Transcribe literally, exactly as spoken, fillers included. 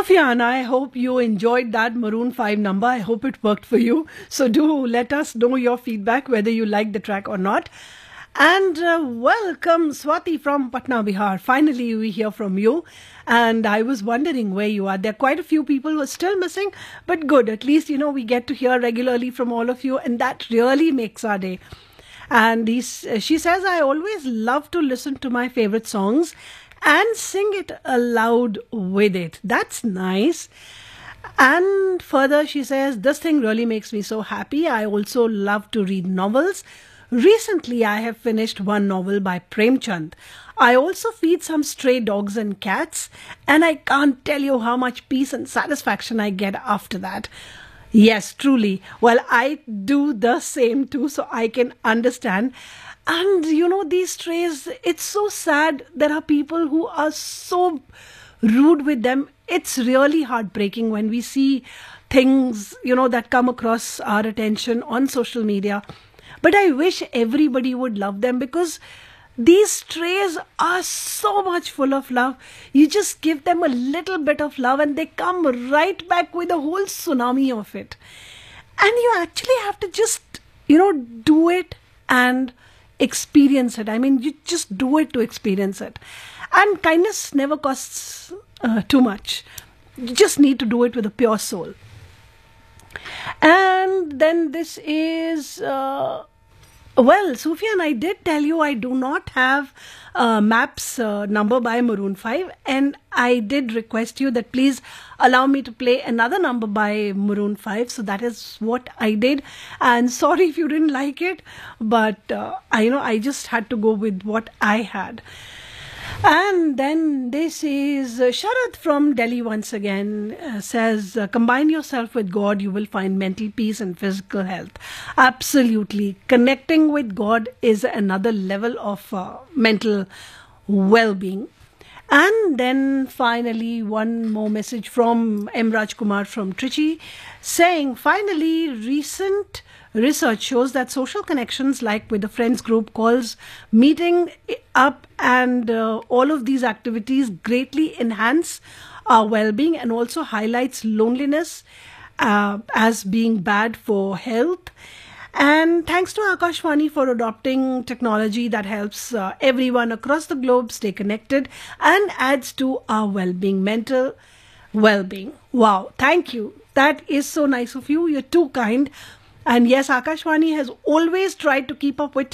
Sufyan, I hope you enjoyed that Maroon five number. I hope it worked for you. So do let us know your feedback, whether you like the track or not. And uh, welcome Swati from Patna, Bihar. Finally, we hear from you. And I was wondering where you are. There are quite a few people who are still missing, but good. At least, you know, we get to hear regularly from all of you, and that really makes our day. And he's, she says, I always love to listen to my favorite songs and sing it aloud with it. That's nice. And further, she says, this thing really makes me so happy. I also love to read novels. Recently, I have finished one novel by Prem Chand. I also feed some stray dogs and cats, and I can't tell you how much peace and satisfaction I get after that. Yes, truly. Well, I do the same too, so I can understand. And, you know, these strays, it's so sad. There are people who are so rude with them. It's really heartbreaking when we see things, you know, that come across our attention on social media. But I wish everybody would love them, because these strays are so much full of love. You just give them a little bit of love and they come right back with a whole tsunami of it. And you actually have to just, you know, do it and experience it. I mean, you just do it to experience it. And kindness never costs uh, too much. You just need to do it with a pure soul. And then this is... Uh, Well, Sufyan, I did tell you I do not have uh, Maps uh, number by Maroon five, and I did request you that please allow me to play another number by Maroon five, so that is what I did. And sorry if you didn't like it, but uh, I you know I just had to go with what I had. And then this is uh, Sharad from Delhi once again, uh, says, uh, combine yourself with God, you will find mental peace and physical health. Absolutely. Connecting with God is another level of uh, mental well-being. And then finally, one more message from M. Rajkumar from Trichy, saying, finally, recent research shows that social connections like with the friends group calls, meeting up and uh, all of these activities greatly enhance our well-being and also highlights loneliness uh, as being bad for health. And thanks to Akashvani for adopting technology that helps uh, everyone across the globe stay connected and adds to our well-being, mental well-being. Wow, thank you. That is so nice of you. You're too kind. And yes, Akashvani has always tried to keep up with